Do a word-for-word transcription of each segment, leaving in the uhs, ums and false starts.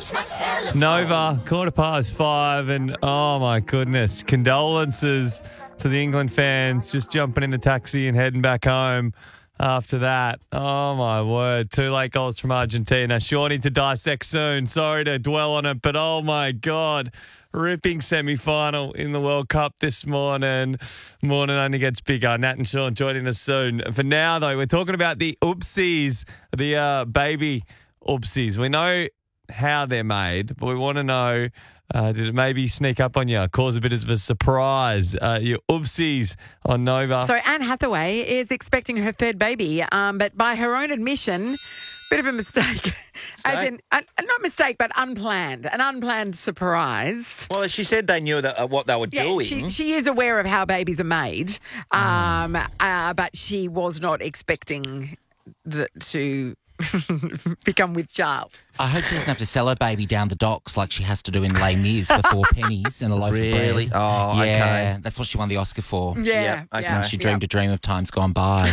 Nova, quarter past five, and oh my goodness, condolences to the England fans just jumping in a taxi and heading back home after that. Oh my word, two late goals from Argentina. Sure need to dissect soon. Sorry to dwell on it, but oh my God, ripping semi-final in the World Cup this morning. Morning only gets bigger. Nat and Sean joining us soon. For now, though, we're talking about the oopsies, the uh, baby oopsies. We know how they're made, but we want to know, uh, did it maybe sneak up on you, cause a bit of a surprise? Uh, your oopsies on Nova. So Anne Hathaway is expecting her third baby, um, but by her own admission, bit of a mistake. As in, uh, not mistake, but unplanned. An unplanned surprise. Well, she said they knew that, uh, what they were Yeah, doing. she, she is aware of how babies are made, um, uh, but she was not expecting the, to become with child. I hope she doesn't have to sell her baby down the docks like she has to do in Les Mis for four pennies and a loaf Really? of bread. Oh, yeah, okay. that's what she won the Oscar for. Yeah, Yeah, okay. yeah. She dreamed yeah. a dream of times gone by.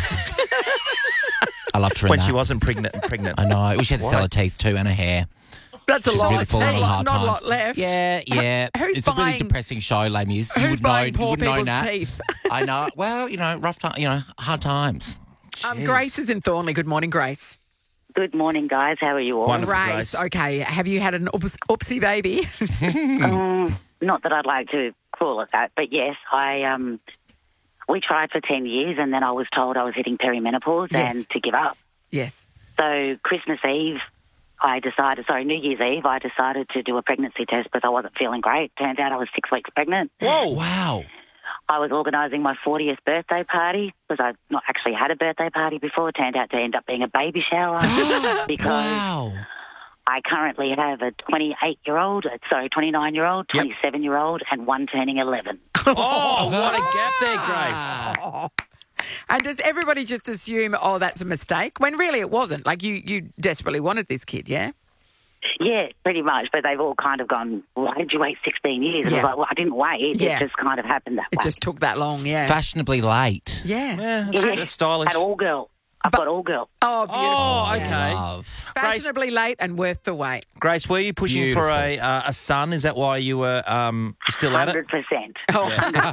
I loved her in when that. she wasn't pregnant. pregnant. I know. We she had to sell her teeth too and her hair. That's a She's lot. really fallen on Not- hard not a times. lot left. Yeah, yeah. Who's it's a buying- really depressing show, Les Mis. You Who's would know, buying you poor would know people's that. teeth? I know. Well, you know, rough time. You know, hard times. Um, Grace is in Thornley. Good morning, Grace. Good morning, guys. How are you all? Wonderful. Grace, Grace. okay. Have you had an oops, oopsie baby? Um, not that I'd like to call it that, but yes, I um, we tried for ten years, and then I was told I was hitting perimenopause Yes. and to give up. Yes. So Christmas Eve, I decided. Sorry, New Year's Eve, I decided to do a pregnancy test because I wasn't feeling great. Turns out I was six weeks pregnant. Whoa. Wow. I was organising my fortieth birthday party because I'd not actually had a birthday party before. It turned out to end up being a baby shower because Wow. I currently have a twenty-eight-year-old, uh, sorry, twenty-nine-year-old, Yep. twenty-seven-year-old, and one turning eleven. Oh, what a gap there, Grace. And does everybody just assume, oh, that's a mistake? When really it wasn't. Like, you, you desperately wanted this kid, yeah? Yeah, pretty much. But they've all kind of gone, why did you wait sixteen years? And Yeah. I was like, well, I didn't wait. Yeah. It just kind of happened that It way. just took that long, yeah. Fashionably late. yeah. Yeah, that's, Yeah. that's stylish. Had all girl. I've got all girl. Oh, beautiful. Oh, Yeah. okay. Love. Fashionably late and worth the wait. Grace, were you pushing Beautiful. for a uh, a son? Is that why you were um, still at one it? hundred percent. Oh,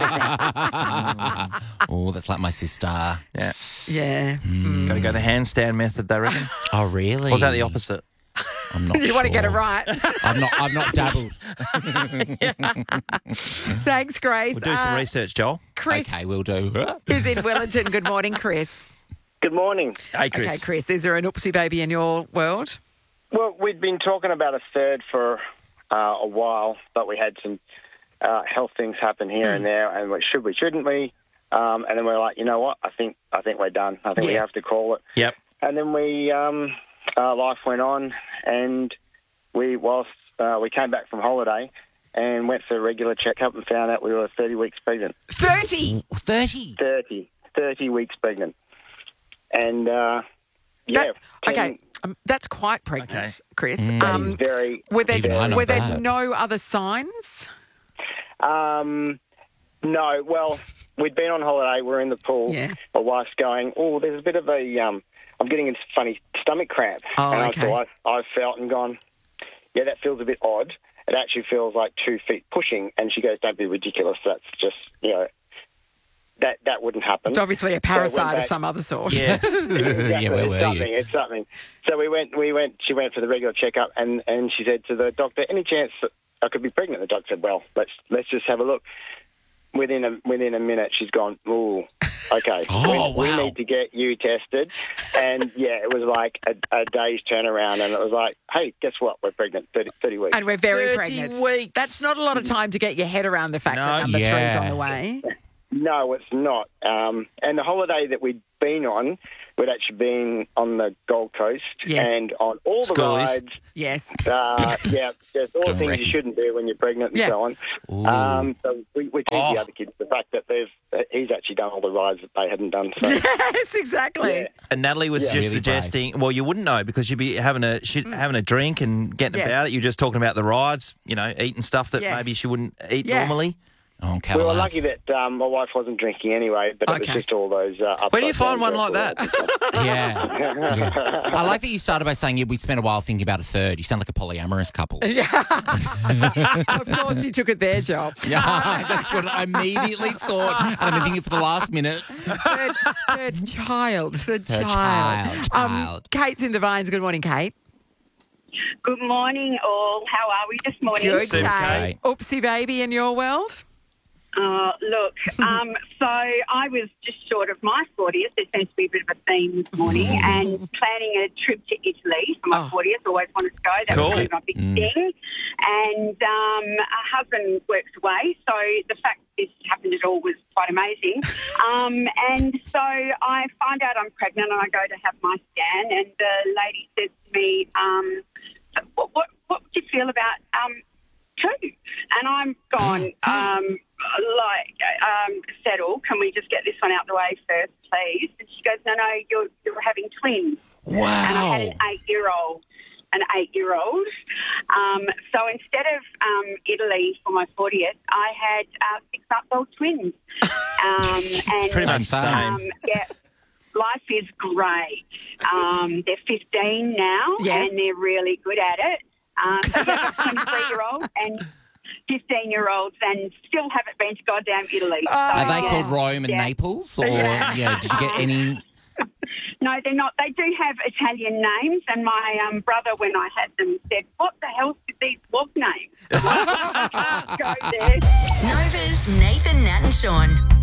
Oh, that's like my sister. Yeah. yeah. Got to go the handstand method, they reckon? Oh, really? Or was that the opposite? I'm not You want to get it sure. right. I've not. I've not dabbled. Thanks, Grace. We'll do some Uh, research, Joel. Chris Okay, we'll do. is in Wellington. Good morning, Chris. Good morning. Hey, Chris. Okay, Chris, is there an oopsie baby in your world? Well, we'd been talking about a third for uh, a while, but we had some uh, health things happen here and there, and we should we, shouldn't we? Um, and then we we're like, you know what? I think I think we're done. I think we Yeah. have to call it. Yep. And then we um, uh, life went on, and we whilst uh, we came back from holiday and went for a regular checkup and found out we were thirty weeks pregnant. thirty. Thirty. thirty, thirty weeks pregnant. And uh, yeah, That- ten- okay, um, that's quite pregnant, Okay. Chris. Mm. that Um, is very. were there, Even I know were there that. no other signs? Um, no, well, we'd been on holiday. We're in the pool. Yeah. My wife's going, oh, there's a bit of a, um, I'm getting a funny stomach cramp. Oh, and okay. I, I, I felt and gone, yeah, that feels a bit odd. It actually feels like two feet pushing. And she goes, don't be ridiculous. That's just, you know, that that wouldn't happen. It's obviously a So I went parasite of back- some other sort. Yes. Exactly. Yeah, where it's were something. you? It's something. So we went. We went. She went for the regular checkup, and, and she said to the doctor, "Any chance that I could be pregnant?" The doctor said, "Well, let's let's just have a look." Within a within a minute, she's gone. Ooh, okay. Oh, we, wow. we need to get you tested, and yeah, it was like a, a day's turnaround, and it was like, hey, guess what? We're pregnant. thirty, thirty weeks. And we're very thirty pregnant. weeks. That's not a lot of time to get your head around the fact No. that number Yeah. three's on the way. No, it's not. Um, and the holiday that we'd been on, we'd actually been on the Gold Coast Yes. and on all the Schoolies. rides. Yes. Uh, yeah, there's all the Don't things reckon. you shouldn't do when you're pregnant and Yeah. so on. Ooh. Um, so we, we teach Oh. the other kids the fact that there's that he's actually done all the rides that they hadn't done. So. Yes, exactly. Yeah. And Natalie was Yeah. just Really suggesting, well, you wouldn't know because you'd be having a she, having a drink and getting Yeah. about it. You're just talking about the rides, you know, eating stuff that Yeah. maybe she wouldn't eat Yeah. normally. Oh, We Cadillac. were lucky that um, my wife wasn't drinking anyway, but it Okay. was just all those. Uh, Where do you upside find down one like dresses. that? Yeah. yeah. I like that you started by saying, yeah, we spent a while thinking about a third. You sound like a polyamorous couple. Of course, you took it their job. Yeah, that's what I immediately thought. I've been thinking for the last minute. Third, third child. Third, Third child. child, child. Um, Kate's in the Vines. Good morning, Kate. Good morning, all. How are we this morning? Good, Super, Kate. Oopsie baby in your world? Uh, look, um, so I was just short of my fortieth. There seems to be a bit of a theme this morning, and planning a trip to Italy for my Oh. fortieth. Always wanted to go. That Cool. was really my big thing. And um, a husband works away, so the fact that this happened at all was quite amazing. um, and so I find out I'm pregnant, and I go to have my scan, and the lady says to me, um, so what, what, what would you feel about um, two? And I'm gone, um, like, um, settle. Can we just get this one out the way first, please? And she goes, no, no, you're, you're having twins. Wow. And I had an eight-year-old. An eight-year-old. Um, so instead of um, Italy for my fortieth, I had uh, six-month-old twins. Um, and Pretty much Same. same. um, yeah, life is great. Um, they're fifteen now, Yes. and they're really good at it. Um, so yeah, twenty-three-year-old and fifteen-year-olds, and still haven't been to goddamn Italy. So, Are they yeah, called Rome and yeah. Naples? Or, yeah. did you get any... No, they're not. They do have Italian names, and my um, brother, when I had them, said, what the hell did these walk names? Go there. Nova's Nathan, Nat and Sean.